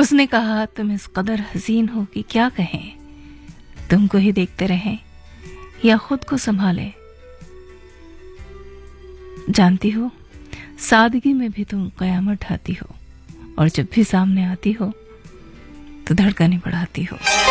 उसने कहा तुम इस कदर हसीन हो कि क्या कहें, तुमको ही देखते रहें या खुद को संभालें। जानती हो सादगी में भी तुम कयामत ढाती हो, और जब भी सामने आती हो तो धड़कनें बढ़ाती हो।